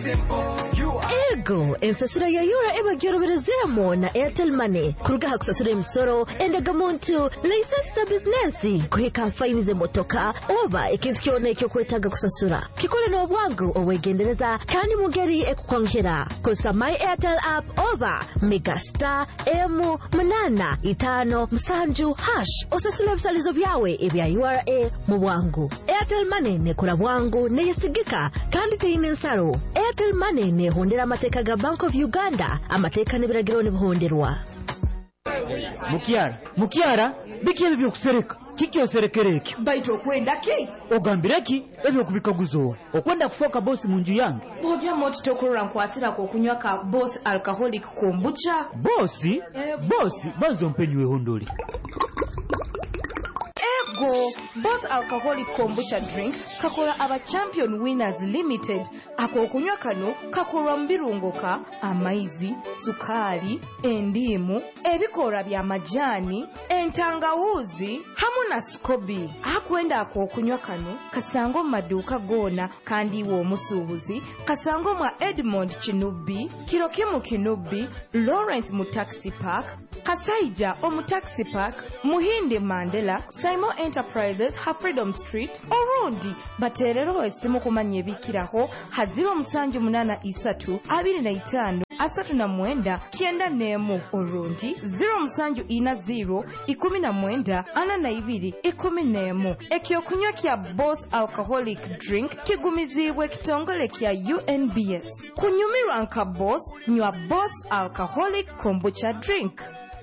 Ego ensasiro ya yura eba gyoroberezemo na Airtel Money kurugaha kusasura emisoro endagamuntu license business kuhika faini ze motoka oba ikintu kyone ekyo kwetaga kusasura kikole no bwangu owegendereza kandi mugeri ekukwankira kosa my Airtel app over megastar M855 osasula ebisalizo byawe ebya URA mu bwangu. Airtel Money ne kula bwangu ne yesigika kandi teyine nsaro. Airtel Money ne hondera amateka ga Bank of Uganda amateka ne biragiro ne buhonderwa. Mukiara biki ebyo kusereka kiki oserekereki baito kwenda ki ogambireki ebyo kubikaguzo okwenda kufoka boss munju yange bobya moti tokorora nkwasira ko kunywa ka boss alcoholic kombucha boss bazo mpenywe hondoli Ego Boss Alcoholic Kombucha Drink kakola aba Champion Winners Limited ako kunywa kano kakola mbirungoka amaizi sukali endimu ebikora bya majani entangawuzi hamuna skobi akwenda ako kunywa kano kasango maduka gona kandi wo musubuzi kasango mwa Edmond Chinubi Kirokimu Kinubi Lawrence mu Taxi Park Kasaija omu Taxi Park Muhinde Mandela Simon Enterprises ha Freedom Street orundi baterero esimu kumanye bikiraho haziro musanju munana isatu 25 asatu na mwenda kienda nemu orundi 0 musanju ina 0 19 ana na ibiri 10 ekyo kunywa kya Boss Alcoholic Drink kigumizibwe kitongole kya UNBS kunyumirwa nka Boss nywa Boss Alcoholic Kombucha Drink.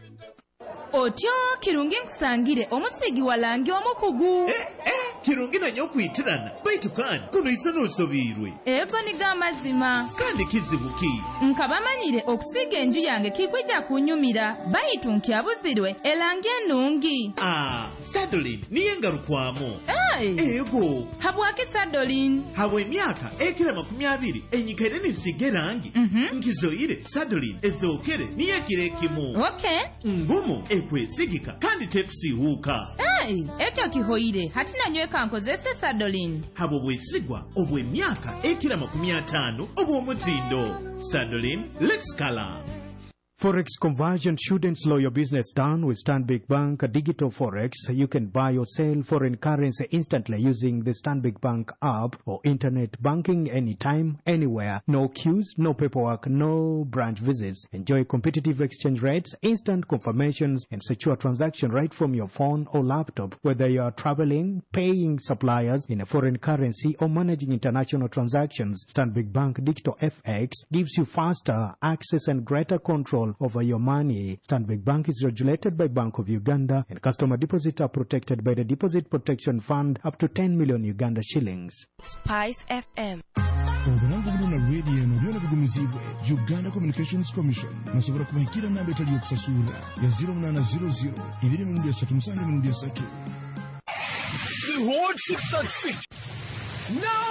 Otyo kirungi nkusangire omusigi walangi omukugu. Kirungi nanyo kwitirana baitu kandi kuno isano sobirwe. Ego ni gamazima. Kandi kizibuki. Nkabamanyire okusiga enju yange kikwijja kunyumira baitu nkyabuzirwe elangi ennungi. Sadolin niye ngarukwamo. Ego. Habwaki Sadolin? Habwe emyaka ekira 20 enyikaire nisige rangi. Nkizoire Sadolin ezokere niye kirekimu. Okay. Ngumu ekwesigika kandi tekusihuka. Ekyo kihoire hati nanyweka nkozese Sadolin. Habo bwesigwa obwe myaka ekira 50 obw'omutindo. Sadolin, let's color. Forex conversion shouldn't slow your business down with Stanbic Bank Digital Forex. You can buy or sell foreign currency instantly using the Stanbic Bank app or internet banking anytime, anywhere. No queues, no paperwork, no branch visits. Enjoy competitive exchange rates, instant confirmations, and secure transaction right from your phone or laptop. Whether you are traveling, paying suppliers in a foreign currency, or managing international transactions, Stanbic Bank Digital FX gives you faster access and greater control over your money. Stanbic Bank is regulated by Bank of Uganda, and customer deposits are protected by the Deposit Protection Fund up to 10 million Uganda shillings. Spice FM. Obulangu na radio no byona bigumizibwe Uganda Communications Commission nasobora kubahikira namba etali okusasula ya 0800 23 The Horde 666. No!